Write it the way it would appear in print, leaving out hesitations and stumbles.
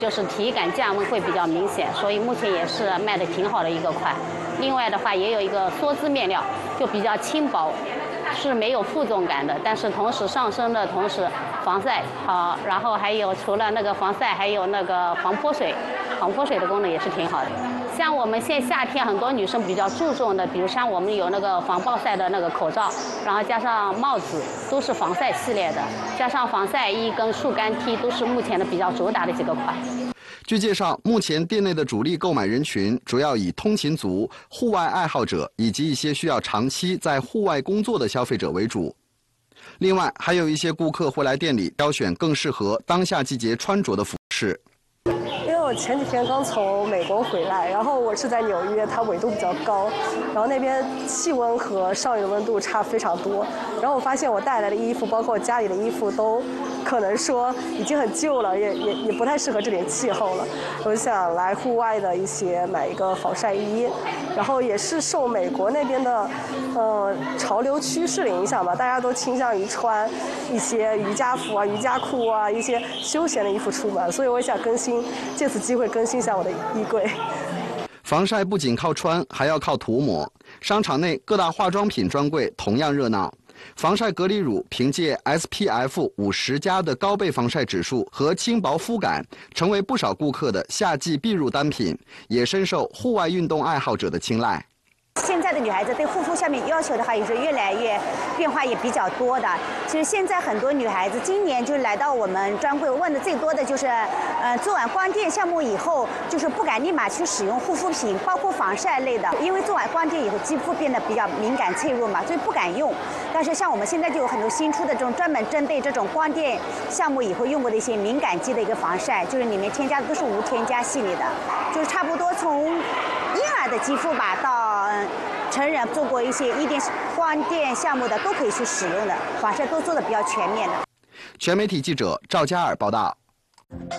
就是体感降温会比较明显，所以目前也是卖的挺好的一个款。另外的话，也有一个梭织面料，就比较轻薄，是没有负重感的，但是同时上身的同时防晒好，然后还有除了那个防晒，还有那个防泼水的功能也是挺好的。像我们现在夏天很多女生比较注重的，比如像我们有那个防暴晒的那个口罩，然后加上帽子，都是防晒系列的，加上防晒衣跟速干 T 都是目前的比较主打的几个款。 据介绍，目前店内的主力购买人群主要以通勤族、户外爱好者以及一些需要长期在户外工作的消费者为主。另外，还有一些顾客会来店里挑选更适合当下季节穿着的服饰。 因为我前几天刚从美国回来，然后我是在纽约，它纬度比较高，然后那边气温和上雨的温度差非常多。然后我发现我带来的衣服，包括我家里的衣服，都可能说已经很旧了，也不太适合这点气候了。我想来户外的买一个防晒衣，然后也是受美国那边的潮流趋势的影响吧，大家都倾向于穿一些瑜伽服啊、瑜伽裤啊、一些休闲的衣服出门，所以我想借此机会更新一下我的衣柜。 防晒不仅靠穿，还要靠涂抹。商场内各大化妆品专柜同样热闹。防晒隔离乳凭借 SPF 50+的高倍防晒指数和轻薄肤感，成为不少顾客的夏季必入单品，也深受户外运动爱好者的青睐。 现在的女孩子对护肤上面要求的话也是越来越变化也比较多的。其实现在很多女孩子今年就来到我们专柜，问的最多的就是，做完光电项目以后，就是不敢立马去使用护肤品，包括防晒类的，因为做完光电以后肌肤变得比较敏感脆弱嘛，所以不敢用。但是像我们现在就有很多新出的这种专门针对这种光电项目以后用过的一些敏感肌的一个防晒，就是里面添加的都是无添加系列的，就是差不多从婴儿的肌肤吧到成人做过一些光电项目的都可以去使用的，防晒都做的比较全面的。 全媒体记者赵佳尔报道。